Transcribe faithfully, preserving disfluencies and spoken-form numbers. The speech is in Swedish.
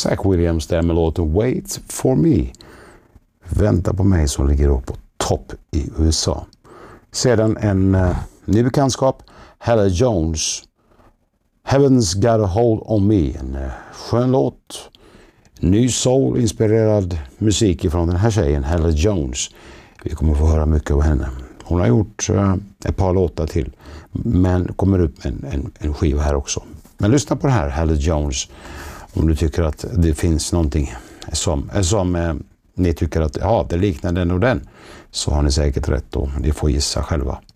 Zach Williams där med låten Wait for me. Vänta på mig, som ligger upp på topp i U S A. Sedan en uh, ny bekantskap, Hella Jones. Heaven's got a hold on me. En uh, skön låt. Ny soul-inspirerad musik ifrån den här tjejen, Hella Jones. Vi kommer få höra mycket av henne. Hon har gjort uh, ett par låtar till, men kommer upp en, en, en skiva här också. Men lyssna på det här, Hella Jones, om du tycker att det finns någonting som, som uh, ni tycker att ja, det liknar den och den, så har ni säkert rätt då. Ni får gissa själva.